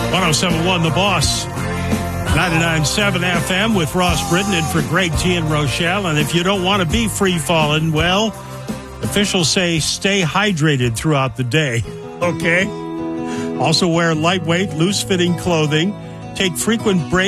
107.1 The Boss. 99.7 FM with Ross Britton and for Greg T and Rochelle. And if you don't want to be free-falling, well, officials say stay hydrated throughout the day, okay? Also wear lightweight, loose-fitting clothing. Take frequent breaks.